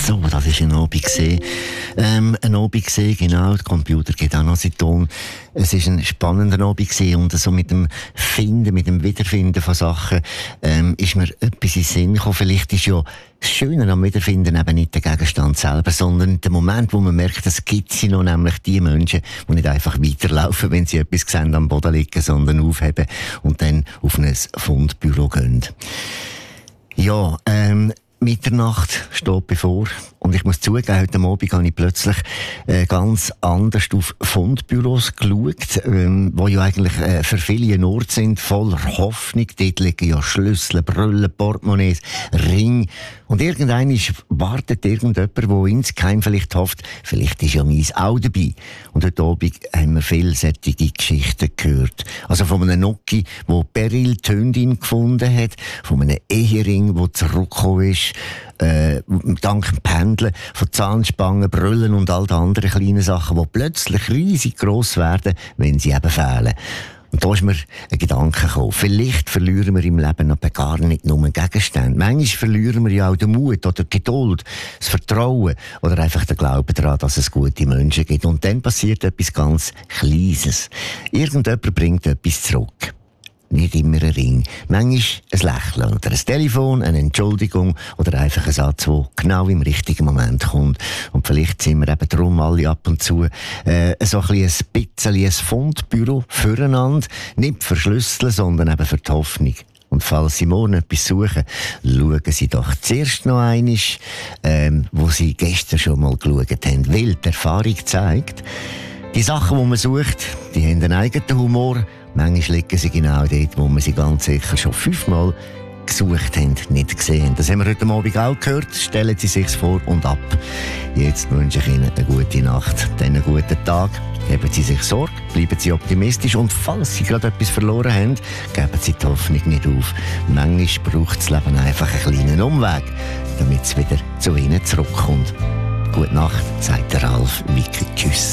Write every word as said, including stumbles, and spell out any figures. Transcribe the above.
So, das war ein Abend gesehen. Ähm, ein Abend gesehen, genau. Der Computer geht auch noch seinen Ton. Es war ein spannender Abend gesehen und so mit dem Finden, mit dem Wiederfinden von Sachen, ähm, ist mir etwas in den Sinn gekommen. Vielleicht ist ja das Schöne am Wiederfinden eben nicht der Gegenstand selber, sondern der Moment, wo man merkt, es gibt sie noch, nämlich die Menschen, die nicht einfach weiterlaufen, wenn sie etwas sehen, am Boden liegen, sondern aufheben und dann auf ein Fundbüro gehen. Ja, ähm, Mitternacht steht bevor. Und ich muss zugeben, heute Abend habe ich plötzlich äh, ganz anders auf Fundbüros geschaut, ähm, die ja eigentlich äh, für viele ein Ort sind, voller Hoffnung. Dort liegen ja Schlüssel, Brüllen, Portemonnaies, Ring. Und irgendwann wartet irgendjemand, der insgeheim vielleicht hofft, vielleicht ist ja meins auch dabei. Und heute Abend haben wir vielseitige Geschichten gehört. Also von einem Noki, der Beryl die Hündin gefunden hat, von einem Ehering, der zurückgekommen ist, Äh, dank dem Pendeln, von Zahnspangen, Brüllen und all den anderen kleinen Sachen, die plötzlich riesig gross werden, wenn sie eben fehlen. Und da ist mir ein Gedanke gekommen. Vielleicht verlieren wir im Leben aber gar nicht nur Gegenstände. Manchmal verlieren wir ja auch den Mut oder die Geduld, das Vertrauen oder einfach den Glauben daran, dass es gute Menschen gibt. Und dann passiert etwas ganz Kleines. Irgendjemand bringt etwas zurück. Nicht immer ein Ring. Manchmal ein Lächeln oder ein Telefon, eine Entschuldigung oder einfach ein Satz, der genau im richtigen Moment kommt. Und vielleicht sind wir eben darum alle ab und zu äh, so ein bisschen ein bisschen ein Fundbüro füreinander. Nicht verschlüsseln, sondern eben für die Hoffnung. Und falls Sie morgen etwas suchen, schauen Sie doch zuerst noch einmal, ähm, wo Sie gestern schon mal geschaut haben. Weil die Erfahrung zeigt, die Sachen, die man sucht, die haben einen eigenen Humor. Manchmal liegen sie genau dort, wo man sie ganz sicher schon fünfmal gesucht haben, nicht gesehen. Das haben wir heute Abend auch gehört. Stellen Sie sich's vor und ab. Jetzt wünsche ich Ihnen eine gute Nacht, dann einen guten Tag. Geben Sie sich Sorge, bleiben Sie optimistisch und falls Sie gerade etwas verloren haben, geben Sie die Hoffnung nicht auf. Manchmal braucht das Leben einfach einen kleinen Umweg, damit es wieder zu Ihnen zurückkommt. Gute Nacht, sagt der Ralf Wicki. Tschüss.